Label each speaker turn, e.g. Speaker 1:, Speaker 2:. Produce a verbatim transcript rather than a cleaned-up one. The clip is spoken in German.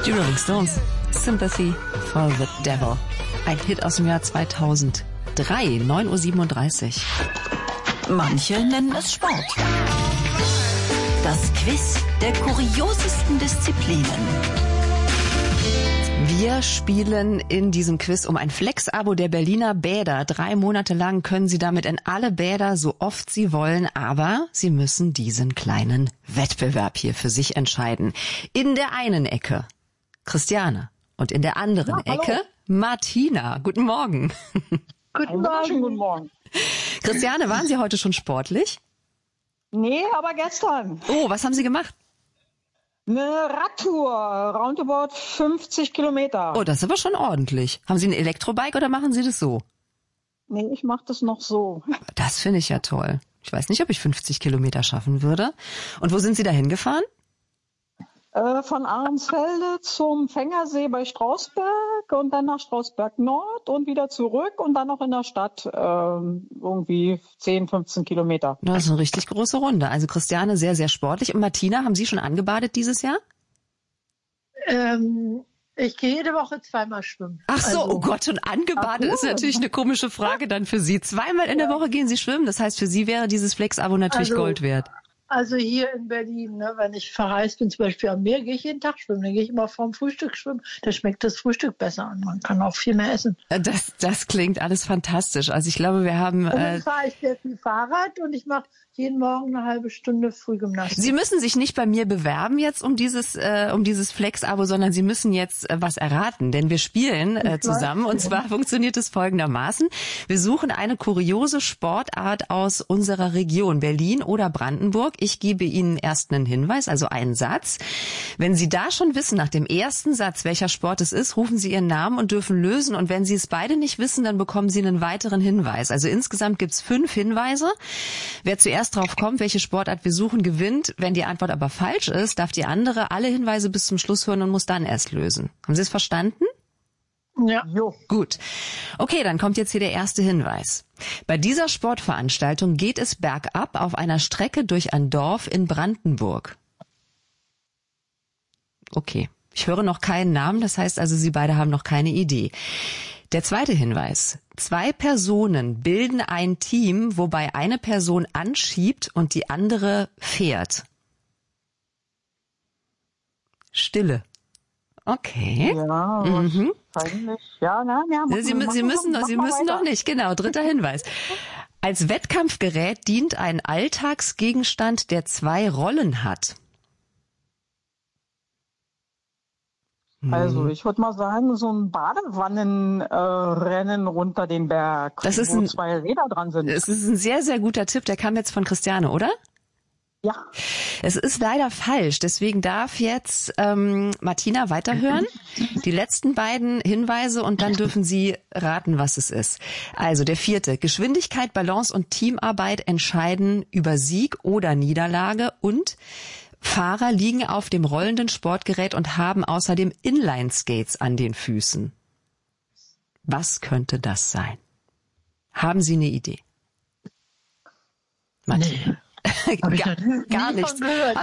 Speaker 1: Die Rolling Stones, Sympathy for the Devil. Ein Hit aus dem Jahr zweitausenddrei, neun Uhr siebenunddreißig.
Speaker 2: Manche nennen es Sport. Das Quiz der kuriosesten Disziplinen.
Speaker 1: Wir spielen in diesem Quiz um ein Flex-Abo der Berliner Bäder. Drei Monate lang können Sie damit in alle Bäder, so oft Sie wollen, aber Sie müssen diesen kleinen Wettbewerb hier für sich entscheiden. In der einen Ecke Christiane und in der anderen ja, Ecke Martina. Guten Morgen.
Speaker 3: Guten Morgen. Guten Morgen.
Speaker 1: Christiane, waren Sie heute schon sportlich?
Speaker 3: Nee, aber gestern.
Speaker 1: Oh, was haben Sie gemacht?
Speaker 3: Eine Radtour, roundabout fünfzig Kilometer.
Speaker 1: Oh, das ist aber schon ordentlich. Haben Sie ein Elektrobike oder machen Sie das so?
Speaker 3: Nee, ich mache das noch so.
Speaker 1: Das finde ich ja toll. Ich weiß nicht, ob ich fünfzig Kilometer schaffen würde. Und wo sind Sie da hingefahren?
Speaker 3: Äh, von Ahrensfelde zum Fängersee bei Strausberg und dann nach Strausberg Nord und wieder zurück und dann noch in der Stadt äh, irgendwie zehn, fünfzehn Kilometer.
Speaker 1: Das ist eine richtig große Runde. Also Christiane sehr, sehr sportlich. Und Martina, haben Sie schon angebadet dieses Jahr?
Speaker 4: Ähm, ich gehe jede Woche zweimal schwimmen.
Speaker 1: Ach so,
Speaker 4: also,
Speaker 1: oh Gott, und angebadet ist natürlich eine komische Frage dann für Sie. Zweimal in der Woche gehen Sie schwimmen. Das heißt, für Sie wäre dieses Flex-Abo natürlich
Speaker 4: also,
Speaker 1: Gold wert.
Speaker 4: Also hier in Berlin, ne, wenn ich verreist bin, zum Beispiel am Meer, gehe ich jeden Tag schwimmen. Dann gehe ich immer vorm Frühstück schwimmen. Da schmeckt das Frühstück besser und man kann auch viel mehr essen.
Speaker 1: Das, das klingt alles fantastisch. Also ich glaube, wir haben...
Speaker 4: Und dann
Speaker 1: äh,
Speaker 4: fahre ich sehr viel Fahrrad und ich mache jeden Morgen eine halbe Stunde Frühgymnastik.
Speaker 1: Sie müssen sich nicht bei mir bewerben jetzt um dieses äh, um dieses Flex-Abo, sondern Sie müssen jetzt äh, was erraten, denn wir spielen äh, zusammen. Und zwar funktioniert es folgendermaßen. Wir suchen eine kuriose Sportart aus unserer Region, Berlin oder Brandenburg. Ich gebe Ihnen erst einen Hinweis, also einen Satz. Wenn Sie da schon wissen, nach dem ersten Satz, welcher Sport es ist, rufen Sie Ihren Namen und dürfen lösen. Und wenn Sie es beide nicht wissen, dann bekommen Sie einen weiteren Hinweis. Also insgesamt gibt's fünf Hinweise. Wer zuerst drauf kommt, welche Sportart wir suchen, gewinnt. Wenn die Antwort aber falsch ist, darf die andere alle Hinweise bis zum Schluss hören und muss dann erst lösen. Haben Sie es verstanden?
Speaker 4: Ja.
Speaker 3: Jo.
Speaker 1: Gut. Okay, dann kommt jetzt hier der erste Hinweis. Bei dieser Sportveranstaltung geht es bergab auf einer Strecke durch ein Dorf in Brandenburg. Okay. Ich höre noch keinen Namen, das heißt also, Sie beide haben noch keine Idee. Der zweite Hinweis. Zwei Personen bilden ein Team, wobei eine Person anschiebt und die andere fährt. Stille. Okay.
Speaker 3: Ja,
Speaker 1: Mhm.
Speaker 3: wahrscheinlich. Ja, na, ja. Machen,
Speaker 1: Sie,
Speaker 3: machen,
Speaker 1: Sie müssen,
Speaker 3: machen,
Speaker 1: Sie
Speaker 3: machen
Speaker 1: müssen
Speaker 3: weiter.
Speaker 1: noch nicht. Genau, dritter Hinweis. Als Wettkampfgerät dient ein Alltagsgegenstand, der zwei Rollen hat.
Speaker 3: Also ich würde mal sagen, so ein Badewannenrennen äh, runter den Berg,
Speaker 1: Das ist
Speaker 3: wo
Speaker 1: ein-
Speaker 3: zwei Räder dran sind.
Speaker 1: Es ist ein sehr, sehr guter Tipp. Der kam jetzt von Christiane, oder?
Speaker 3: Ja.
Speaker 1: Es ist leider falsch. Deswegen darf jetzt ähm, Martina weiterhören. Die letzten beiden Hinweise und dann dürfen Sie raten, was es ist. Also der vierte. Geschwindigkeit, Balance und Teamarbeit entscheiden über Sieg oder Niederlage und Fahrer liegen auf dem rollenden Sportgerät und haben außerdem Inline-Skates an den Füßen. Was könnte das sein? Haben Sie eine Idee? Martina?
Speaker 4: Nee. Hab ich
Speaker 1: gar,
Speaker 4: noch nie
Speaker 1: gar
Speaker 4: von
Speaker 1: nichts.
Speaker 4: gehört.